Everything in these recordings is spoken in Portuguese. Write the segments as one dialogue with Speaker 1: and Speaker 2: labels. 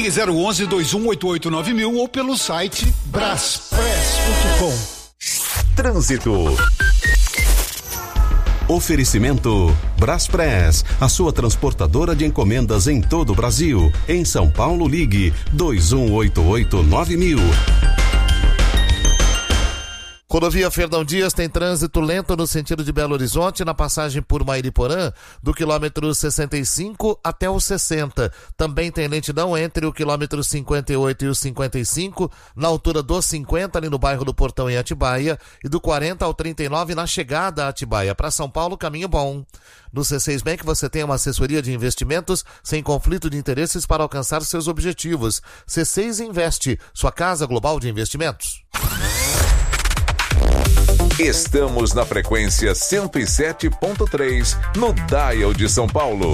Speaker 1: Ligue 011-2188-9000 ou pelo site braspress.com.
Speaker 2: Trânsito. Oferecimento Braspress, a sua transportadora de encomendas em todo o Brasil. Em São Paulo, ligue 2188-9000.
Speaker 3: Rodovia Fernão Dias tem trânsito lento no sentido de Belo Horizonte, na passagem por Mairiporã, do quilômetro 65 até o 60. Também tem lentidão entre o quilômetro 58 e o 55, na altura do 50, ali no bairro do Portão, em Atibaia, e do 40 ao 39 na chegada a Atibaia. Para São Paulo, caminho bom. No C6 Bank você tem uma assessoria de investimentos sem conflito de interesses para alcançar seus objetivos. C6 Investe, sua casa global de investimentos.
Speaker 4: Estamos na frequência 107.3 no Dial de São Paulo.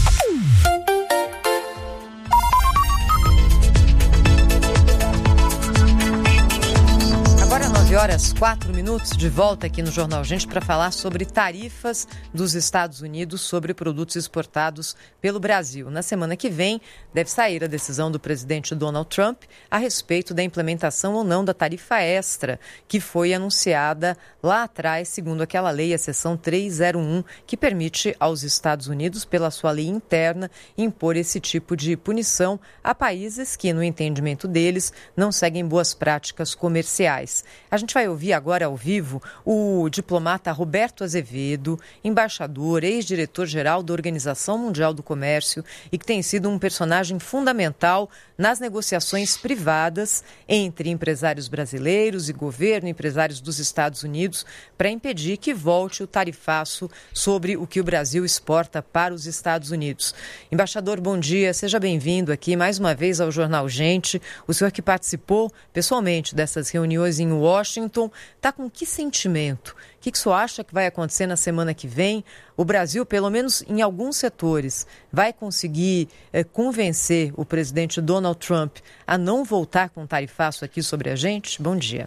Speaker 5: Agora 9h04, de volta aqui no Jornal Gente para falar sobre tarifas dos Estados Unidos sobre produtos exportados pelo Brasil. Na semana que vem, deve sair a decisão do presidente Donald Trump a respeito da implementação ou não da tarifa extra, que foi anunciada lá atrás, segundo aquela lei, a seção 301, que permite aos Estados Unidos, pela sua lei interna, impor esse tipo de punição a países que, no entendimento deles, não seguem boas práticas comerciais. A gente vai ouvir agora ao vivo o diplomata Roberto Azevedo, embaixador, ex-diretor-geral da Organização Mundial do Comércio e que tem sido um personagem fundamental nas negociações privadas entre empresários brasileiros e governo, empresários dos Estados Unidos, para impedir que volte o tarifaço sobre o que o Brasil exporta para os Estados Unidos. Embaixador, bom dia, seja bem-vindo aqui mais uma vez ao Jornal Gente. O senhor que participou pessoalmente dessas reuniões em Washington, está com que sentimento? O que o senhor acha que vai acontecer na semana que vem? O Brasil, pelo menos em alguns setores, vai conseguir convencer o presidente Donald Trump a não voltar com tarifaço aqui sobre a gente? Bom dia.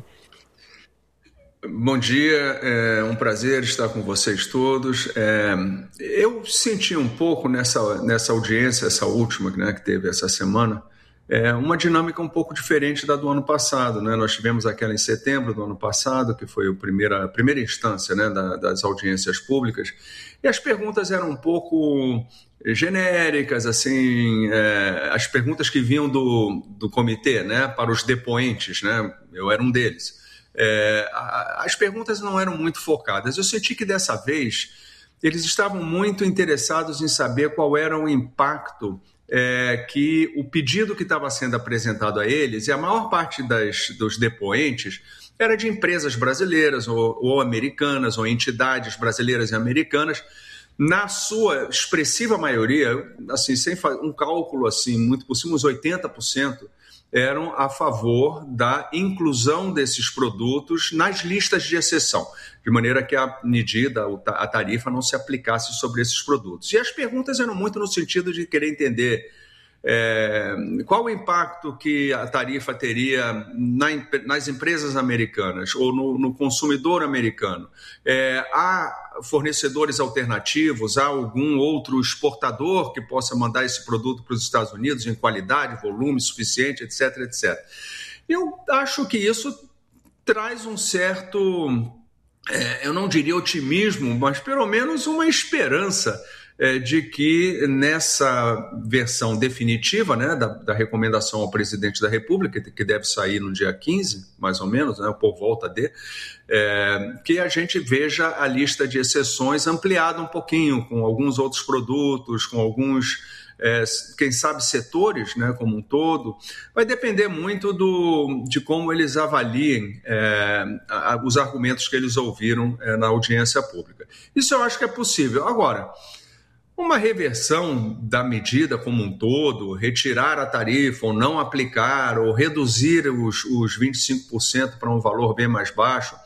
Speaker 6: Bom dia, é um prazer estar com vocês todos. Eu senti um pouco nessa audiência, essa última, né, que teve essa semana, uma dinâmica um pouco diferente da do ano passado, né? Nós tivemos aquela em setembro do ano passado, que foi a primeira instância, né, das audiências públicas, e as perguntas eram um pouco genéricas, assim, as perguntas que vinham do comitê, né, para os depoentes, né? Eu era um deles. As perguntas não eram muito focadas. Eu senti que dessa vez eles estavam muito interessados em saber qual era o impacto que o pedido que estava sendo apresentado a eles, e a maior parte dos depoentes era de empresas brasileiras ou americanas, ou entidades brasileiras e americanas, na sua expressiva maioria, assim, sem um cálculo assim, muito por cima, uns 80%, eram a favor da inclusão desses produtos nas listas de exceção, de maneira que a medida, a tarifa não se aplicasse sobre esses produtos. E as perguntas eram muito no sentido de querer entender qual o impacto que a tarifa teria nas empresas americanas ou no consumidor americano. Há fornecedores alternativos, há algum outro exportador que possa mandar esse produto para os Estados Unidos em qualidade, volume suficiente, etc, etc. Eu acho que isso traz um certo, eu não diria otimismo, mas pelo menos uma esperança de que nessa versão definitiva, né, da recomendação ao presidente da República, que deve sair no dia 15, mais ou menos, né, por volta que a gente veja a lista de exceções ampliada um pouquinho, com alguns outros produtos, com alguns, quem sabe, setores, né, como um todo. Vai depender muito de como eles avaliem os argumentos que eles ouviram na audiência pública. Isso eu acho que é possível. Agora, uma reversão da medida como um todo, retirar a tarifa ou não aplicar, ou reduzir os 25% para um valor bem mais baixo,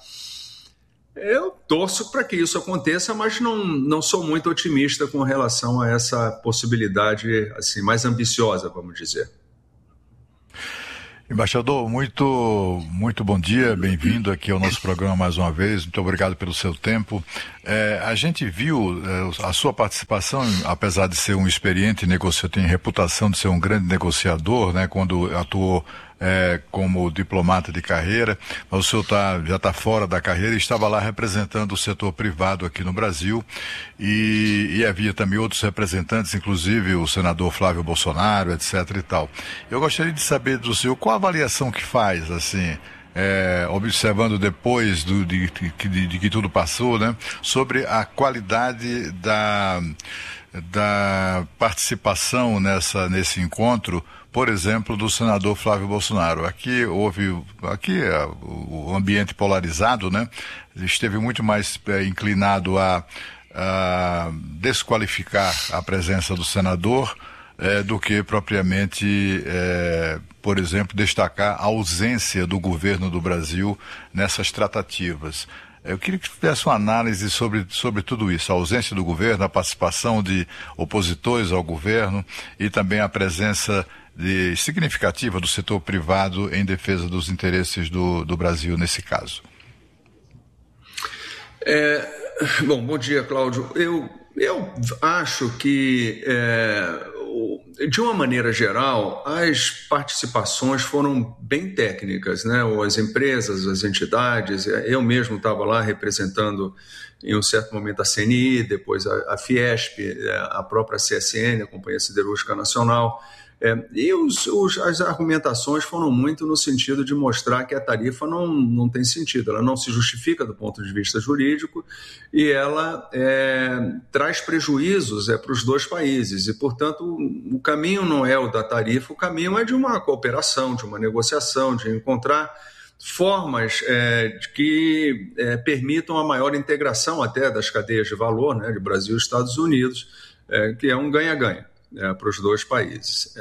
Speaker 6: eu torço para que isso aconteça, mas não sou muito otimista com relação a essa possibilidade assim, mais ambiciosa, vamos dizer.
Speaker 7: Embaixador, muito bom dia, bem-vindo aqui ao nosso programa mais uma vez, muito obrigado pelo seu tempo. A gente viu a sua participação, apesar de ser um experiente negociador, tem reputação de ser um grande negociador, né, quando atuou como diplomata de carreira, mas o senhor já está fora da carreira e estava lá representando o setor privado aqui no Brasil e havia também outros representantes, inclusive o senador Flávio Bolsonaro, etc. e tal. Eu gostaria de saber do senhor qual a avaliação que faz, assim, observando depois de que tudo passou, né, sobre a qualidade da participação nesse encontro, por exemplo, do senador Flávio Bolsonaro. Aqui o ambiente polarizado, né, esteve muito mais inclinado a desqualificar a presença do senador do que propriamente, por exemplo, destacar a ausência do governo do Brasil nessas tratativas. Eu queria que tivesse uma análise sobre tudo isso, a ausência do governo, a participação de opositores ao governo e também a presença significativa do setor privado em defesa dos interesses do Brasil nesse caso.
Speaker 6: Bom dia, Cláudio. Eu acho que, de uma maneira geral, as participações foram bem técnicas, né? As empresas, as entidades, eu mesmo estava lá representando em um certo momento a CNI, depois a Fiesp, a própria CSN, a Companhia Siderúrgica Nacional. E as argumentações foram muito no sentido de mostrar que a tarifa não tem sentido, ela não se justifica do ponto de vista jurídico e ela traz prejuízos para os dois países e, portanto, o caminho não é o da tarifa, o caminho é de uma cooperação, de uma negociação, de encontrar formas que permitam a maior integração até das cadeias de valor, né, de Brasil e Estados Unidos, que é um ganha-ganha. Para os dois países.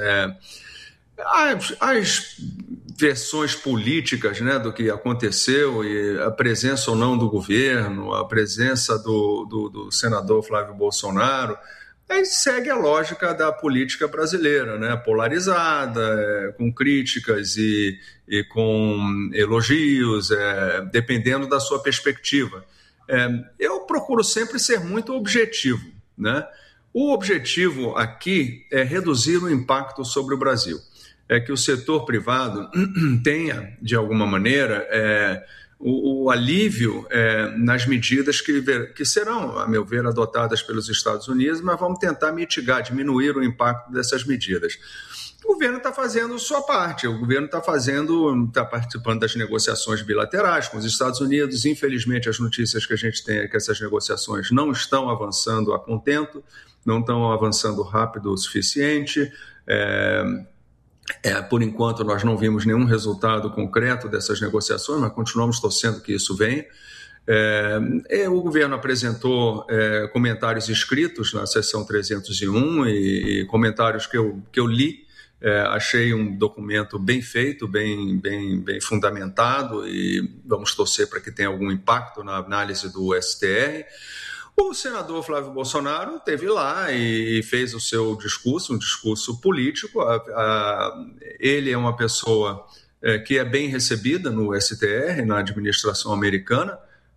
Speaker 6: As versões políticas, né, do que aconteceu e a presença ou não do governo, a presença do senador Flávio Bolsonaro, segue a lógica da política brasileira, né, polarizada, com críticas e com elogios, dependendo da sua perspectiva. Eu procuro sempre ser muito objetivo, né? O objetivo aqui é reduzir o impacto sobre o Brasil. É que o setor privado tenha, de alguma maneira, o alívio nas medidas que serão, a meu ver, adotadas pelos Estados Unidos, mas vamos tentar mitigar, diminuir o impacto dessas medidas. O governo está fazendo sua parte, o governo está participando das negociações bilaterais com os Estados Unidos. Infelizmente, as notícias que a gente tem é que essas negociações não estão avançando a contento, não estão avançando rápido o suficiente. Por enquanto, nós não vimos nenhum resultado concreto dessas negociações, mas continuamos torcendo que isso venha. O governo apresentou comentários escritos na sessão 301 e comentários que eu li. Achei um documento bem feito, bem fundamentado, e vamos torcer para que tenha algum impacto na análise do STR. O senador Flávio Bolsonaro esteve lá e fez o seu discurso, um discurso político. Ele é uma pessoa que é bem recebida no STR, na administração americana.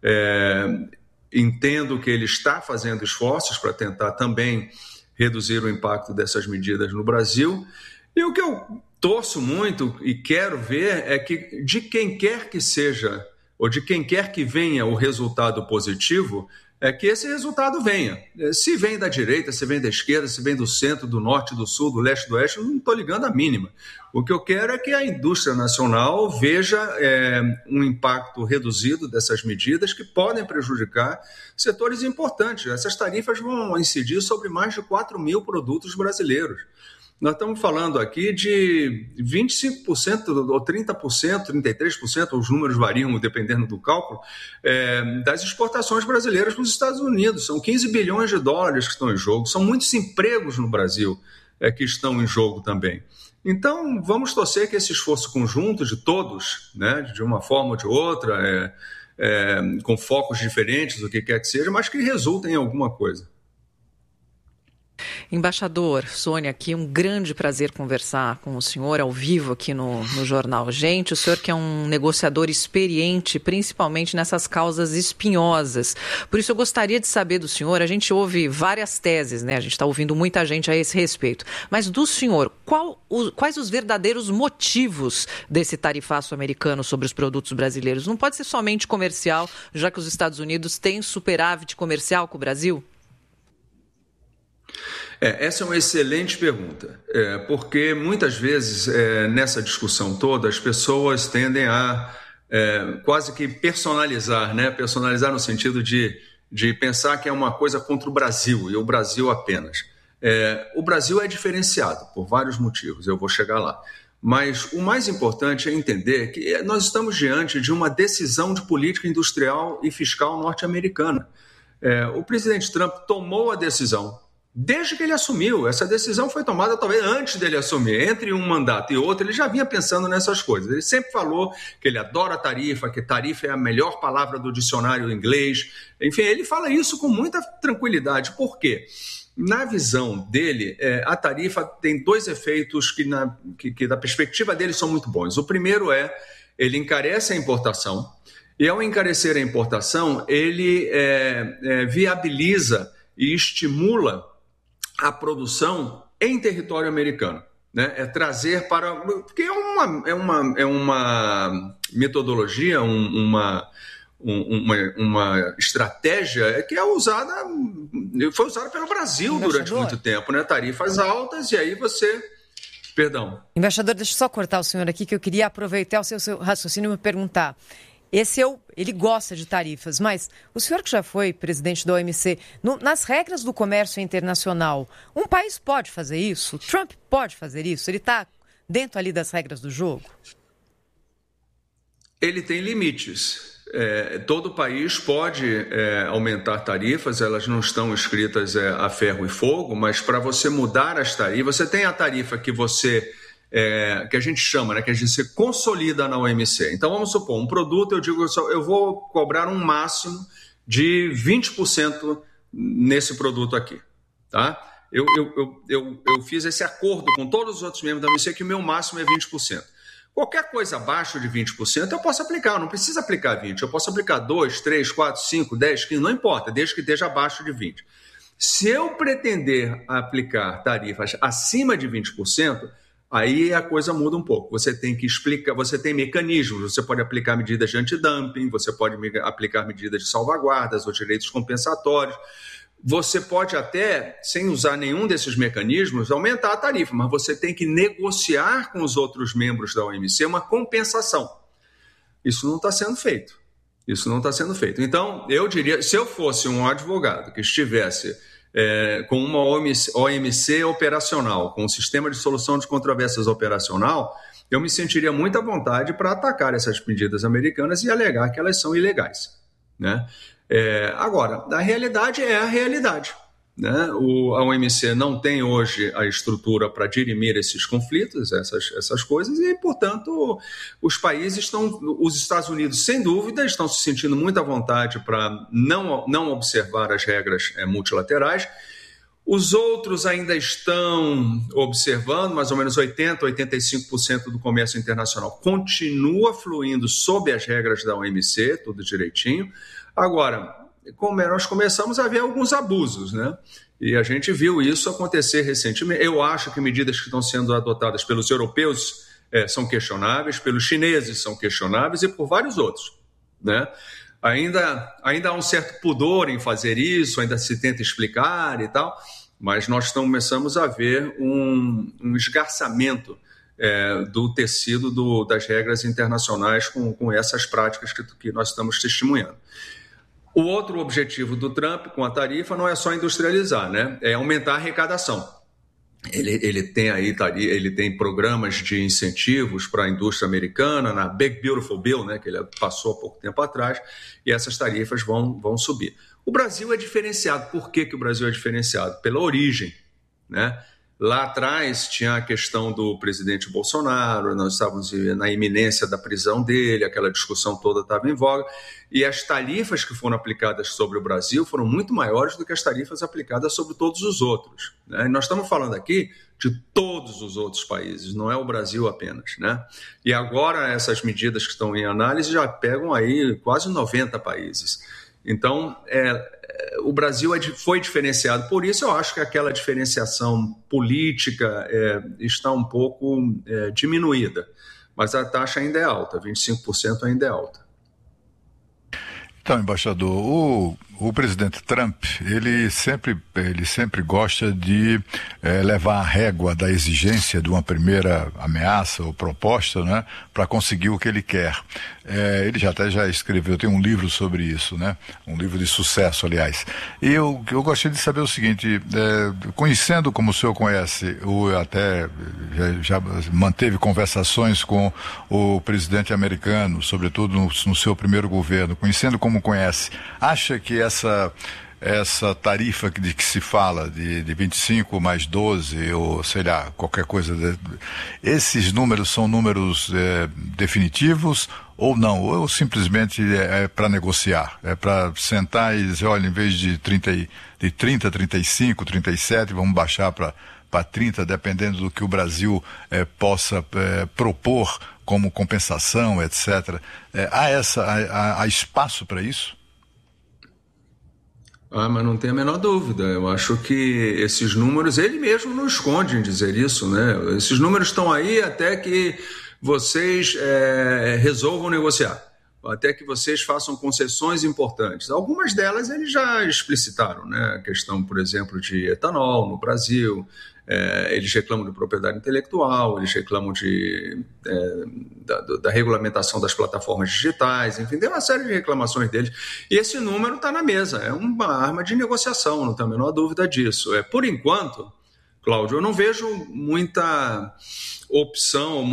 Speaker 6: Entendo que ele está fazendo esforços para tentar também reduzir o impacto dessas medidas no Brasil. E o que eu torço muito e quero ver é que, de quem quer que seja, ou de quem quer que venha o resultado positivo, é que esse resultado venha. Se vem da direita, se vem da esquerda, se vem do centro, do norte, do sul, do leste, do oeste, eu não estou ligando a mínima. O que eu quero é que a indústria nacional veja um impacto reduzido dessas medidas que podem prejudicar setores importantes. Essas tarifas vão incidir sobre mais de 4 mil produtos brasileiros. Nós estamos falando aqui de 25% ou 30%, 33%, os números variam dependendo do cálculo, das exportações brasileiras para os Estados Unidos. São 15 bilhões de dólares que estão em jogo, são muitos empregos no Brasil que estão em jogo também. Então, vamos torcer que esse esforço conjunto de todos, né, de uma forma ou de outra, com focos diferentes, o que quer que seja, mas que resultem em alguma coisa.
Speaker 8: Embaixador Sônia, aqui um grande prazer conversar com o senhor ao vivo aqui no Jornal Gente. O senhor que é um negociador experiente, principalmente nessas causas espinhosas. Por isso eu gostaria de saber do senhor, a gente ouve várias teses, né? A gente está ouvindo muita gente a esse respeito. Mas do senhor, quais os verdadeiros motivos desse tarifaço americano sobre os produtos brasileiros? Não pode ser somente comercial, já que os Estados Unidos têm superávit comercial com o Brasil?
Speaker 6: Essa é uma excelente pergunta, porque muitas vezes nessa discussão toda as pessoas tendem a quase que personalizar, né? Personalizar no sentido de pensar que é uma coisa contra o Brasil e o Brasil apenas. O Brasil é diferenciado por vários motivos, eu vou chegar lá. Mas o mais importante é entender que nós estamos diante de uma decisão de política industrial e fiscal norte-americana. O presidente Trump tomou a decisão. Desde que ele assumiu, essa decisão foi tomada talvez antes dele assumir. Entre um mandato e outro, ele já vinha pensando nessas coisas. Ele sempre falou que ele adora tarifa, que tarifa é a melhor palavra do dicionário inglês. Enfim, ele fala isso com muita tranquilidade. Por quê? Na visão dele, a tarifa tem dois efeitos que da perspectiva dele são muito bons. O primeiro ele encarece a importação, e ao encarecer a importação, ele viabiliza e estimula a produção em território americano, né? Trazer para... Porque é uma metodologia, uma estratégia que foi usada pelo Brasil durante muito tempo, né? Tarifas altas, e aí você... Perdão.
Speaker 5: Embaixador, deixa eu só cortar o senhor aqui, que eu queria aproveitar o seu raciocínio e me perguntar. Ele gosta de tarifas, mas o senhor que já foi presidente da OMC, nas regras do comércio internacional, um país pode fazer isso? Trump pode fazer isso? Ele está dentro ali das regras do jogo?
Speaker 6: Ele tem limites. Todo país pode aumentar tarifas, elas não estão escritas a ferro e fogo, mas para você mudar as tarifas, você tem a tarifa que que a gente chama, né, que a gente se consolida na OMC. Então, vamos supor, um produto, eu vou cobrar um máximo de 20% nesse produto aqui, tá? Eu fiz esse acordo com todos os outros membros da OMC que o meu máximo é 20%. Qualquer coisa abaixo de 20% eu posso aplicar, eu não preciso aplicar 20%, eu posso aplicar 2, 3, 4, 5, 10, 15, não importa, desde que esteja abaixo de 20%. Se eu pretender aplicar tarifas acima de 20%, aí a coisa muda um pouco. Você tem que explicar, você tem mecanismos, você pode aplicar medidas de antidumping, você pode aplicar medidas de salvaguardas ou direitos compensatórios. Você pode até, sem usar nenhum desses mecanismos, aumentar a tarifa, mas você tem que negociar com os outros membros da OMC uma compensação. Isso não está sendo feito. Então, eu diria, se eu fosse um advogado que estivesse com uma OMC operacional, com um sistema de solução de controvérsias operacional, eu me sentiria muito à vontade para atacar essas medidas americanas e alegar que elas são ilegais, né? Agora, a realidade é a realidade, né? A OMC não tem hoje a estrutura para dirimir esses conflitos, essas coisas, e, portanto, os Estados Unidos, sem dúvida, estão se sentindo muito à vontade para não observar as regras multilaterais. Os outros ainda estão observando, mais ou menos 80%, 85% do comércio internacional continua fluindo sob as regras da OMC, tudo direitinho. Agora, nós começamos a ver alguns abusos, né? E a gente viu isso acontecer recentemente. Eu acho que medidas que estão sendo adotadas pelos europeus são questionáveis, pelos chineses são questionáveis e por vários outros, né? Ainda há um certo pudor em fazer isso, ainda se tenta explicar e tal, mas nós começamos a ver um esgarçamento do tecido das regras internacionais com essas práticas que nós estamos testemunhando. O outro objetivo do Trump com a tarifa não é só industrializar, né? É aumentar a arrecadação. Ele tem programas de incentivos para a indústria americana, na Big Beautiful Bill, né, que ele passou há pouco tempo atrás, e essas tarifas vão subir. O Brasil é diferenciado. Por que o Brasil é diferenciado? Pela origem, né? Lá atrás tinha a questão do presidente Bolsonaro, nós estávamos na iminência da prisão dele, aquela discussão toda estava em voga, e as tarifas que foram aplicadas sobre o Brasil foram muito maiores do que as tarifas aplicadas sobre todos os outros, né? E nós estamos falando aqui de todos os outros países, não é o Brasil apenas, né? E agora essas medidas que estão em análise já pegam aí quase 90 países. Então, o Brasil foi diferenciado. Por isso, eu acho que aquela diferenciação política está um pouco diminuída. Mas a taxa ainda é alta, 25% ainda é alta.
Speaker 7: Então, embaixador, o presidente Trump, ele sempre gosta de levar a régua da exigência de uma primeira ameaça ou proposta, né, para conseguir o que ele quer. Ele já escreveu, tem um livro sobre isso, né, um livro de sucesso, aliás. E eu gostaria de saber o seguinte, conhecendo como o senhor conhece, até já manteve conversações com o presidente americano, sobretudo no seu primeiro governo, conhecendo como conhece, acha que essa tarifa de que se fala de 25 mais 12 ou sei lá, qualquer coisa, esses números são números definitivos ou não? Ou simplesmente é para negociar, é para sentar e dizer, olha, em vez de 30, 35, 37, vamos baixar para 30, dependendo do que o Brasil possa propor como compensação, etc. Há espaço para isso?
Speaker 6: Mas não tem a menor dúvida. Eu acho que esses números, ele mesmo não esconde em dizer isso, né? Esses números estão aí até que vocês resolvam negociar, até que vocês façam concessões importantes. Algumas delas eles já explicitaram, né? A questão, por exemplo, de etanol no Brasil. Eles reclamam de propriedade intelectual, eles reclamam da regulamentação das plataformas digitais, enfim, tem uma série de reclamações deles. E esse número está na mesa, é uma arma de negociação, não tenho a menor dúvida disso. Por enquanto, Cláudio, eu não vejo muita opção,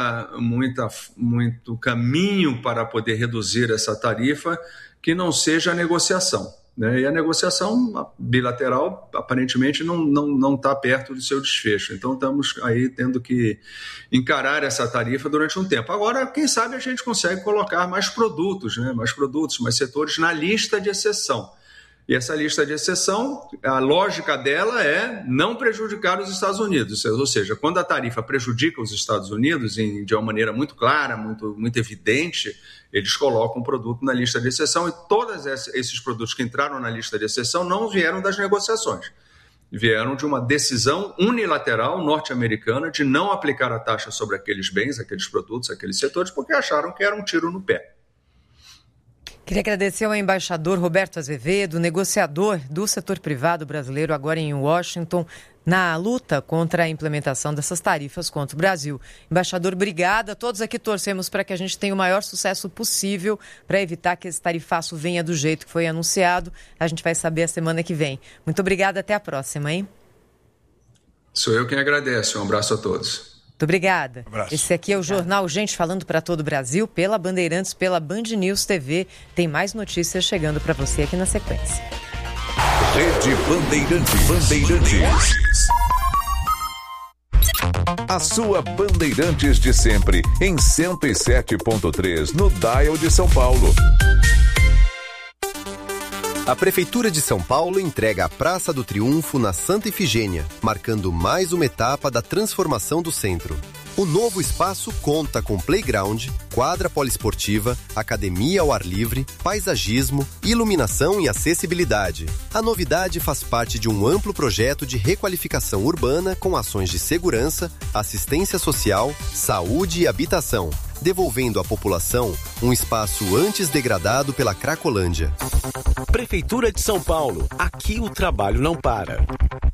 Speaker 6: muito caminho para poder reduzir essa tarifa que não seja a negociação. E a negociação bilateral aparentemente não está perto do seu desfecho. Então estamos aí tendo que encarar essa tarifa durante um tempo. Agora, quem sabe a gente consegue colocar mais produtos, mais setores na lista de exceção. E essa lista de exceção, a lógica dela é não prejudicar os Estados Unidos. Ou seja, quando a tarifa prejudica os Estados Unidos de uma maneira muito clara, muito evidente, eles colocam o produto na lista de exceção e todos esses produtos que entraram na lista de exceção não vieram das negociações. Vieram de uma decisão unilateral norte-americana de não aplicar a taxa sobre aqueles bens, aqueles produtos, aqueles setores, porque acharam que era um tiro no pé.
Speaker 5: Queria agradecer ao embaixador Roberto Azevedo, negociador do setor privado brasileiro, agora em Washington, na luta contra a implementação dessas tarifas contra o Brasil. Embaixador, obrigada. Todos aqui torcemos para que a gente tenha o maior sucesso possível para evitar que esse tarifaço venha do jeito que foi anunciado. A gente vai saber a semana que vem. Muito obrigada, até a próxima, hein?
Speaker 6: Sou eu quem agradece. Um abraço a todos.
Speaker 5: Muito obrigada.
Speaker 7: Abraço.
Speaker 5: Esse aqui é o Jornal Gente falando para todo o Brasil, pela Bandeirantes, pela Band News TV. Tem mais notícias chegando para você aqui na sequência.
Speaker 4: Rede Bandeirantes. A sua Bandeirantes de sempre, em 107.3, no Dial de São Paulo.
Speaker 9: A Prefeitura de São Paulo entrega a Praça do Triunfo na Santa Ifigênia, marcando mais uma etapa da transformação do centro. O novo espaço conta com playground, quadra poliesportiva, academia ao ar livre, paisagismo, iluminação e acessibilidade. A novidade faz parte de um amplo projeto de requalificação urbana com ações de segurança, assistência social, saúde e habitação, devolvendo à população um espaço antes degradado pela Cracolândia.
Speaker 10: Prefeitura de São Paulo. Aqui o trabalho não para.